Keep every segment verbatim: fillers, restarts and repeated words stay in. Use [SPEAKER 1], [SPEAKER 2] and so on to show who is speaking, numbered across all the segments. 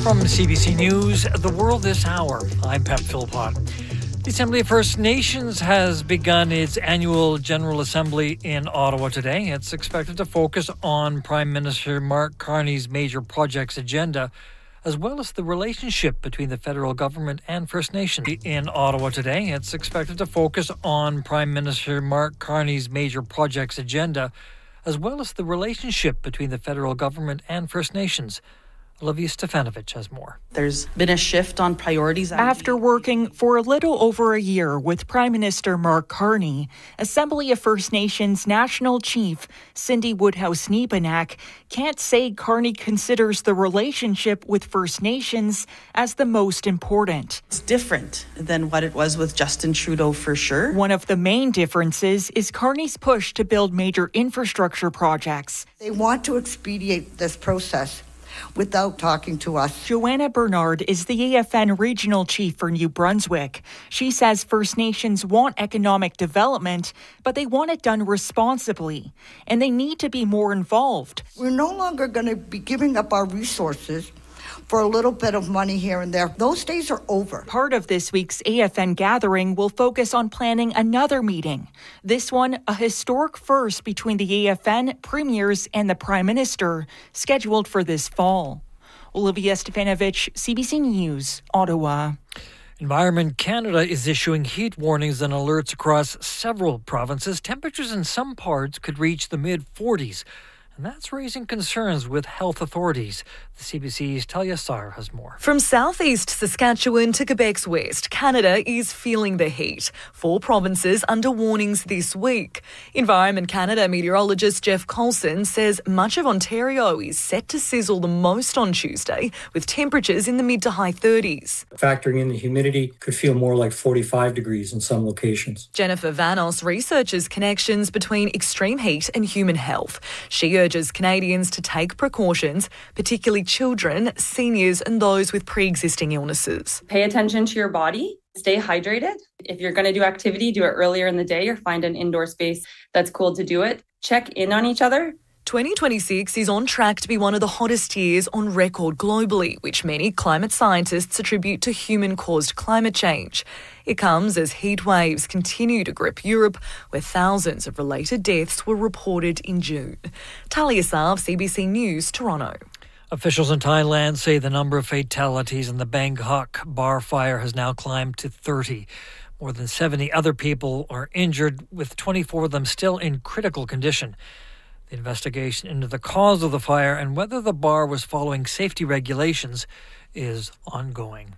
[SPEAKER 1] From C B C News, The World This Hour, I'm Pep Philpott. The Assembly of First Nations has begun its annual General Assembly in Ottawa today. It's expected to focus on Prime Minister Mark Carney's major projects agenda, as well as the relationship between the federal government and First Nations. In Ottawa today, it's expected to focus on Prime Minister Mark Carney's major projects agenda, as well as the relationship between the federal government and First Nations. Olivia Stefanovic has more.
[SPEAKER 2] There's been a shift on priorities.
[SPEAKER 3] After working for a little over a year with Prime Minister Mark Carney, Assembly of First Nations National Chief Cindy Woodhouse-Neepanak can't say Carney considers the relationship with First Nations as the most important.
[SPEAKER 2] It's different than what it was with Justin Trudeau, for sure.
[SPEAKER 3] One of the main differences is Carney's push to build major infrastructure projects.
[SPEAKER 4] They want to expedite this process without talking to us.
[SPEAKER 3] Joanna Bernard is the A F N Regional Chief for New Brunswick. She says First Nations want economic development, but they want it done responsibly, and they need to be more involved.
[SPEAKER 4] We're no longer going to be giving up our resources for a little bit of money here and there. Those days are over.
[SPEAKER 3] Part of this week's A F N gathering will focus on planning another meeting. This one, a historic first between the A F N, premiers, and the Prime Minister, scheduled for this fall. Olivia Stefanovic, C B C News, Ottawa.
[SPEAKER 1] Environment Canada is issuing heat warnings and alerts across several provinces. Temperatures in some parts could reach the mid forties. And that's raising concerns with health authorities. The C B C's Talia Sar has more.
[SPEAKER 5] From southeast Saskatchewan to Quebec's west, Canada is feeling the heat. Four provinces under warnings this week. Environment Canada meteorologist Jeff Coulson says much of Ontario is set to sizzle the most on Tuesday, with temperatures in the mid to high thirties.
[SPEAKER 6] Factoring in the humidity, could feel more like forty-five degrees in some locations.
[SPEAKER 5] Jennifer Vanos researches connections between extreme heat and human health. She urges Canadians to take precautions, particularly children, seniors and those with pre-existing illnesses.
[SPEAKER 7] Pay attention to your body. Stay hydrated. If you're going to do activity, do it earlier in the day or find an indoor space that's cool to do it. Check in on each other.
[SPEAKER 5] twenty twenty-six is on track to be one of the hottest years on record globally, which many climate scientists attribute to human-caused climate change. It comes as heat waves continue to grip Europe, where thousands of related deaths were reported in June. Talia Sav, C B C News, Toronto.
[SPEAKER 1] Officials in Thailand say the number of fatalities in the Bangkok bar fire has now climbed to thirty. More than seventy other people are injured, with twenty-four of them still in critical condition. The investigation into the cause of the fire and whether the bar was following safety regulations is ongoing.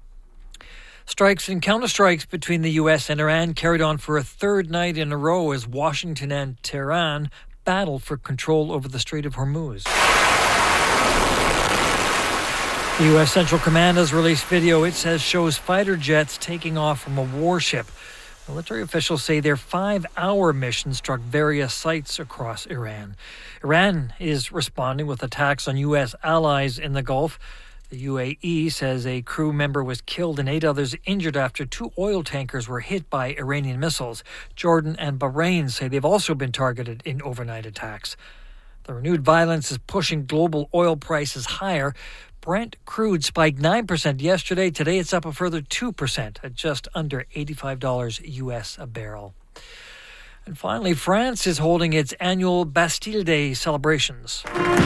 [SPEAKER 1] Strikes and counterstrikes between the U S and Iran carried on for a third night in a row as Washington and Tehran battle for control over the Strait of Hormuz. The U S Central Command has released video it says shows fighter jets taking off from a warship. Military officials say their five-hour mission struck various sites across Iran. Iran is responding with attacks on U S allies in the Gulf. The U A E says a crew member was killed and eight others injured after two oil tankers were hit by Iranian missiles. Jordan and Bahrain say they've also been targeted in overnight attacks. The renewed violence is pushing global oil prices higher. Brent crude spiked nine percent yesterday. Today it's up a further two percent at just under eighty-five dollars U S a barrel. And finally, France is holding its annual Bastille Day celebrations.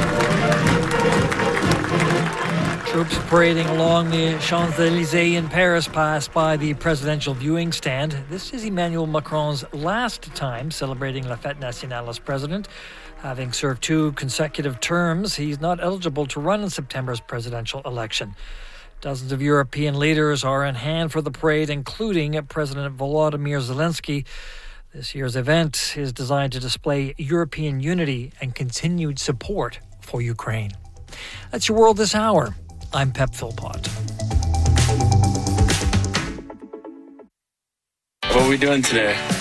[SPEAKER 1] Troops parading along the Champs-Élysées in Paris passed by the presidential viewing stand. This is Emmanuel Macron's last time celebrating La Fête Nationale as president. Having served two consecutive terms, he's not eligible to run in September's presidential election. Dozens of European leaders are in hand for the parade, including President Volodymyr Zelensky. This year's event is designed to display European unity and continued support for Ukraine. That's your World This Hour. I'm Pep Philpott.
[SPEAKER 8] What are we doing today?